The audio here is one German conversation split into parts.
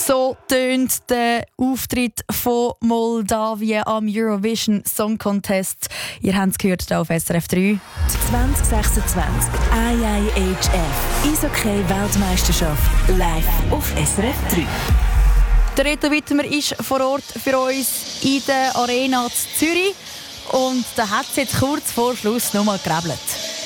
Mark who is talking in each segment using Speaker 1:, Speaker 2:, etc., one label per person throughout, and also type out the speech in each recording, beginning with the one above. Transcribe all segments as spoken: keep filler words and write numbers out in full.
Speaker 1: So tönt der Auftritt von Moldawien am Eurovision Song Contest. Ihr habt es gehört hier auf S R F drei.
Speaker 2: zwanzig sechsundzwanzig I I H F Eishockey-Weltmeisterschaft live auf S R F drei.
Speaker 1: Der Reto Wittmer ist vor Ort für uns in der Arena zu Zürich. Und da hat es jetzt kurz vor Schluss noch mal gerebelt.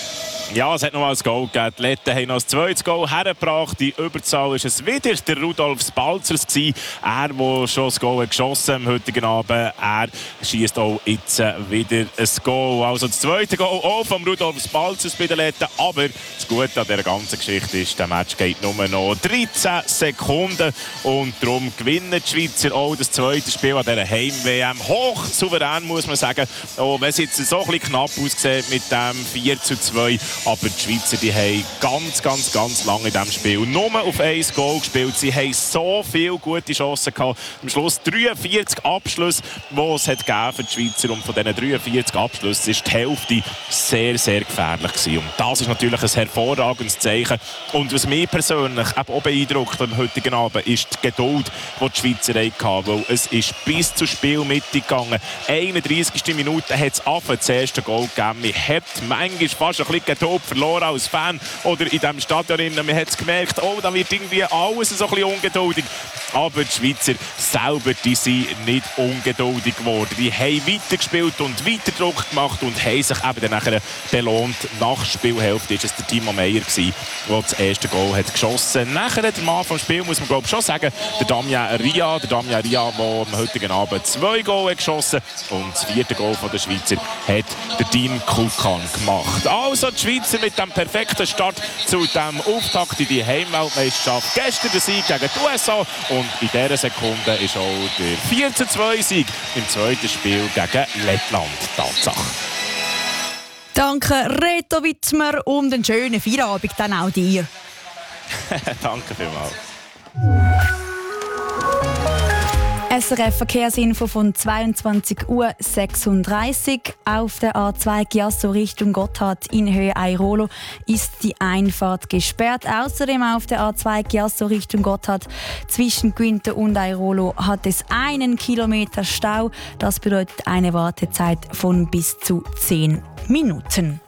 Speaker 3: Ja, es hat noch mal ein Goal gegeben. Die Letten haben noch ein zweites Goal hergebracht. Die Überzahl war es wieder der Rudolf Spalzers. Er, der schon das Goal hat geschossen am heutigen Abend, er schießt auch jetzt wieder ein Goal. Also das zweite Goal auch von Rudolf Spalzers bei den Letten. Aber das Gute an dieser ganzen Geschichte ist, der Match geht nur noch dreizehn Sekunden. Und darum gewinnen die Schweizer auch das zweite Spiel an dieser Heim-W M. Hoch souverän, muss man sagen. Auch wenn es jetzt so ein bisschen knapp aussieht mit dem vier zu zwei. Aber die Schweizer die haben ganz, ganz, ganz lange in diesem Spiel nur auf ein Goal gespielt. Sie haben so viele gute Chancen gehabt. Am Schluss dreiundvierzig Abschlüsse, die es hat gegeben für die Schweizer. Und von diesen dreiundvierzig Abschlüssen war die Hälfte sehr, sehr gefährlich gewesen. Und das ist natürlich ein hervorragendes Zeichen. Und was mich persönlich auch beeindruckt am heutigen Abend, ist die Geduld, die die Schweizer hatten. Weil es ist bis zur Spielmitte gegangen. einunddreißigste Minute hat es ab das erste Goal gegeben. Man hat manchmal fast ein bisschen Geduld verloren als Fan oder in diesem Stadion. Man hat es gemerkt, oh, da wird irgendwie alles so ein bisschen ungeduldig. Aber die Schweizer selber, die sind nicht ungeduldig geworden. Die haben weitergespielt und weiter Druck gemacht und haben sich eben dann nachher belohnt. Nach der Spielhälfte war es der Timo Meyer, der das erste Goal hat geschossen hat. Nachher, der Mann vom Spiel, muss man glaube ich schon sagen, der Damien Ria, der Damien Ria, der am heutigen Abend zwei Goal hat geschossen und das vierte Goal von der Schweizer hat der Dean Kukan gemacht. Also die Schweizer mit dem perfekten Start zu dem Auftakt in die Heimweltmeisterschaft. Gestern der Sieg gegen die U S A und in dieser Sekunde ist auch der vier zu zwei Sieg im zweiten Spiel gegen Lettland Tatsache.
Speaker 1: Danke Reto Wittmer und einen schönen Feierabend dann auch dir.
Speaker 3: Danke vielmals.
Speaker 1: S R F Verkehrsinfo von zweiundzwanzig Uhr sechsunddreißig. Auf der A zwei Chiasso Richtung Gotthard in Höhe Airolo ist die Einfahrt gesperrt. Außerdem auf der A zwei Chiasso Richtung Gotthard zwischen Günther und Airolo hat es einen Kilometer Stau. Das bedeutet eine Wartezeit von bis zu zehn Minuten.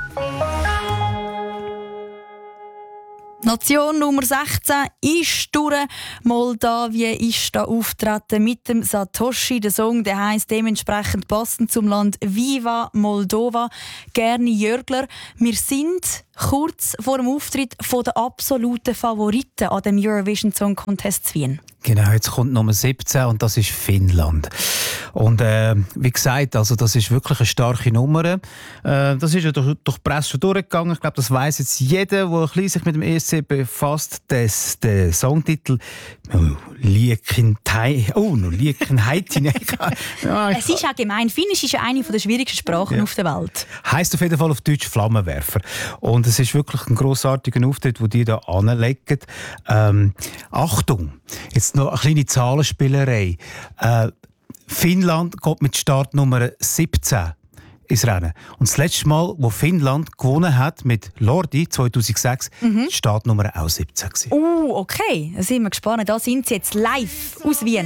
Speaker 1: Nation Nummer sechzehn ist durch. Moldawien ist da auftreten mit dem Satoshi. Der Song der heisst dementsprechend passend zum Land Viva Moldova. Gerne Jörgler. Wir sind kurz vor dem Auftritt von der absoluten Favoriten an dem Eurovision Song Contest Wien.
Speaker 4: Genau, jetzt kommt Nummer siebzehn und das ist Finnland. Und äh, wie gesagt, also das ist wirklich eine starke Nummer. Äh, das ist ja durch, durch die Presse schon durchgegangen. Ich glaube, das weiss jetzt jeder, der ein bisschen sich mit dem E S C befasst. Das, der Songtitel oh, Liekenheitin. Oh, noch Liekenheitin. ja,
Speaker 1: es ist allgemein. Finnisch ist ja eine der schwierigsten Sprachen ja. auf der Welt.
Speaker 4: Heisst auf jeden Fall auf Deutsch Flammenwerfer. Und es ist wirklich ein grossartiger Auftritt, den die hier anlegen. Ähm, Achtung, jetzt noch eine kleine Zahlenspielerei. Äh, Finnland geht mit Startnummer siebzehn ins Rennen. Und das letzte Mal, wo Finnland gewonnen hat mit Lordi zweitausendsechs, mhm. Startnummer auch siebzehn.
Speaker 1: Uh, okay. Da sind wir gespannt. Da sind sie jetzt live aus Wien.